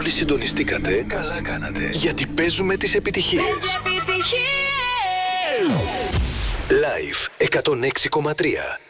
όλοι συντονιστήκατε, καλά κάνατε. Γιατί παίζουμε τις επιτυχίες. Live 106,3.